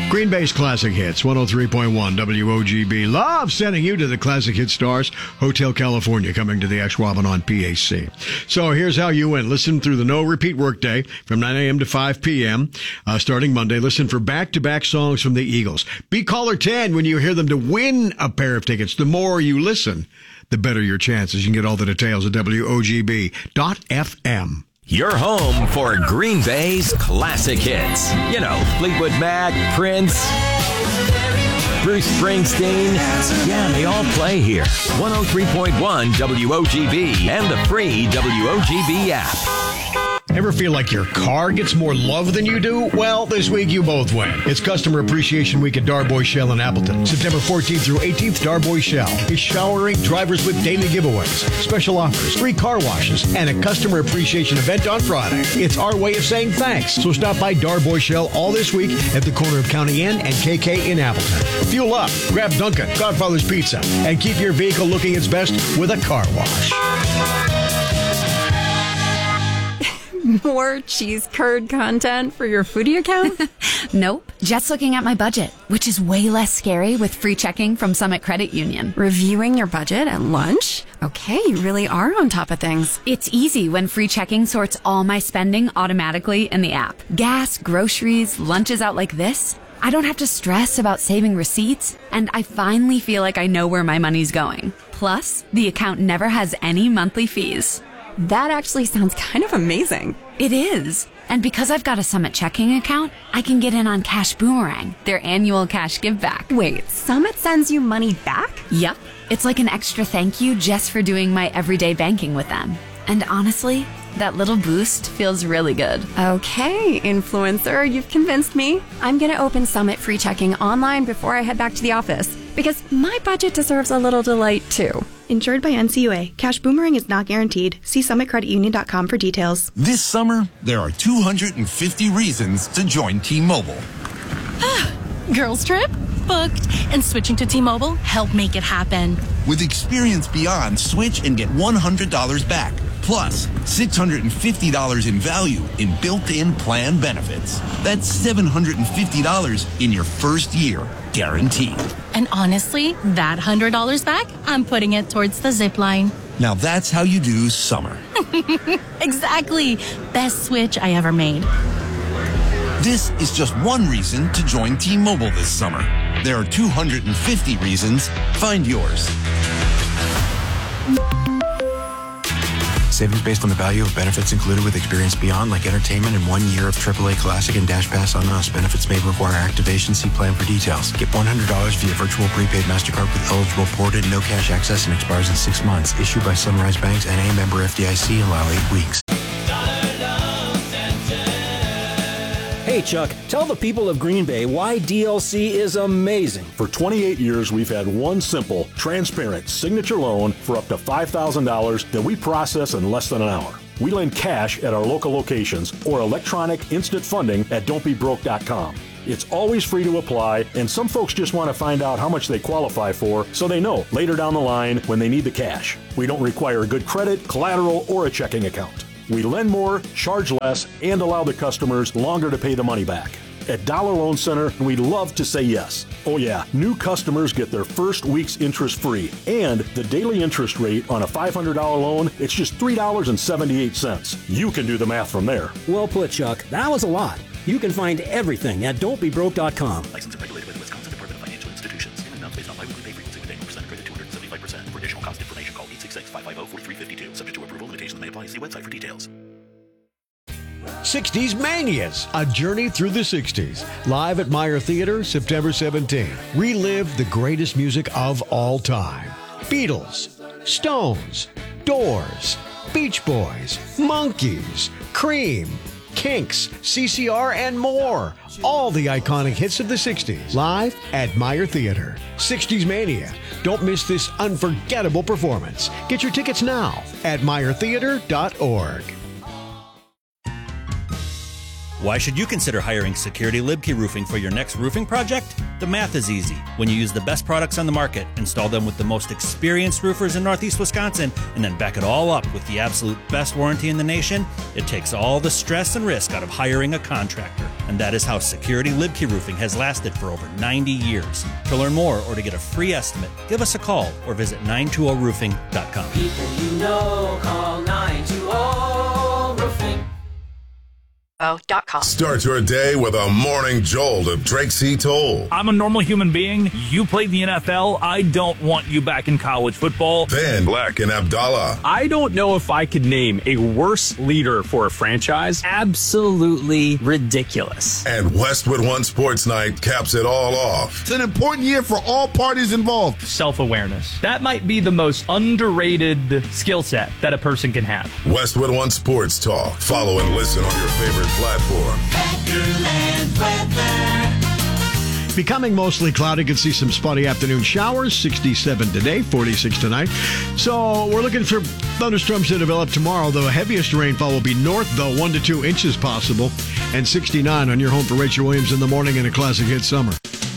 Green Bay's Classic Hits, 103.1 WOGB. Love sending you to the Classic Hit Stars, Hotel California, coming to the Ashwaubenon PAC. So here's how you win. Listen through the no repeat workday from 9 a.m. to 5 p.m. Starting Monday. Listen for back-to-back songs from the Eagles. Be caller 10 when you hear them to win a pair of tickets. The more you listen, the better your chances. You can get all the details at WOGB.FM. Your home for Green Bay's classic hits. You know, Fleetwood Mac, Prince, Bruce Springsteen. Yeah, they all play here. 103.1 WOGB and the free WOGB app. Ever feel like your car gets more love than you do? Well, this week you both win. It's Customer Appreciation Week at Darboy Shell in Appleton. September 14th through 18th, Darboy Shell is showering drivers with daily giveaways, special offers, free car washes, and a customer appreciation event on Friday. It's our way of saying thanks. So stop by Darboy Shell all this week at the corner of County Inn and KK in Appleton. Fuel up, grab Dunkin', Godfather's Pizza, and keep your vehicle looking its best with a car wash. More cheese curd content for your foodie account? Nope. Just looking at my budget, which is way less scary with free checking from Summit Credit Union. Reviewing your budget at lunch? Okay, you really are on top of things. It's easy when free checking sorts all my spending automatically in the app. Gas, groceries, lunches out like this. I don't have to stress about saving receipts, and I finally feel like I know where my money's going. Plus, the account never has any monthly fees. That actually sounds kind of amazing. It is. And because I've got a Summit checking account, I can get in on Cash Boomerang, their annual cash give back. Wait, Summit sends you money back? Yep. It's like an extra thank you just for doing my everyday banking with them. And honestly, that little boost feels really good. Okay, influencer, you've convinced me. I'm going to open Summit free checking online before I head back to the office, because my budget deserves a little delight too. Insured by NCUA. Cash Boomerang is not guaranteed. See summitcreditunion.com for details. This summer, there are 250 reasons to join T-Mobile. Girls trip? Booked. And switching to T-Mobile helped make it happen. With Experience Beyond, switch and get $100 back. Plus, $650 in value in built-in plan benefits. That's $750 in your first year, guaranteed. And honestly, that $100 back, I'm putting it towards the zip line. Now that's how you do summer. Exactly. Best switch I ever made. This is just one reason to join T-Mobile this summer. There are 250 reasons. Find yours. Savings based on the value of benefits included with Experience Beyond, like entertainment and 1 year of AAA Classic and Dash Pass on Us. Benefits may require activation. See plan for details. Get $100 via virtual prepaid MasterCard with eligible ported, no cash access, and expires in 6 months. Issued by Sunrise Banks and a member FDIC. Allow 8 weeks. Hey, Chuck, tell the people of Green Bay why DLC is amazing. For 28 years, we've had one simple, transparent signature loan for up to $5,000 that we process in less than an hour. We lend cash at our local locations or electronic instant funding at don'tbebroke.com. It's always free to apply, and some folks just want to find out how much they qualify for so they know later down the line when they need the cash. We don't require good credit, collateral, or a checking account. We lend more, charge less, and allow the customers longer to pay the money back. At Dollar Loan Center, we love to say yes. Oh yeah, new customers get their first week's interest free. And the daily interest rate on a $500 loan, it's just $3.78. You can do the math from there. Well put, Chuck. That was a lot. You can find everything at don'tbebroke.com. Licensed and regulated by the Wisconsin Department of Financial Institutions. In amounts based on biweekly pay frequency with annual percent credit 275%. For additional cost information, call 866-550-4352. Subject to approval, limitations may apply. See website for details. 60s Manias, a journey through the 60s. Live at Meyer Theater, September 17th. Relive the greatest music of all time. Beatles, Stones, Doors, Beach Boys, Monkees, Cream, Kinks, CCR, and more. All the iconic hits of the 60s. Live at Meyer Theater. 60s Mania. Don't miss this unforgettable performance. Get your tickets now at meyertheater.org. Why should you consider hiring Security Libkey Roofing for your next roofing project? The math is easy. When you use the best products on the market, install them with the most experienced roofers in Northeast Wisconsin, and then back it all up with the absolute best warranty in the nation, it takes all the stress and risk out of hiring a contractor. And that is how Security Libkey Roofing has lasted for over 90 years. To learn more or to get a free estimate, give us a call or visit 920roofing.com. People you know, call 920-ROOFING. Start your day with a morning jolt of Drake C. Toll. I'm a normal human being. You played the NFL. I don't want you back in college football. Then Black and Abdallah. I don't know if I could name a worse leader for a franchise. Absolutely ridiculous. And Westwood One Sports Night caps it all off. It's an important year for all parties involved. Self-awareness. That might be the most underrated skill set that a person can have. Westwood One Sports Talk. Follow and listen on your favorite platform. Becoming mostly cloudy. You can see some spotty afternoon showers. 67 today, 46 tonight. So we're looking for thunderstorms to develop tomorrow. The heaviest rainfall will be north, though, 1 to 2 inches possible. And 69 on your home for Rachel Williams in the morning and a classic hit summer.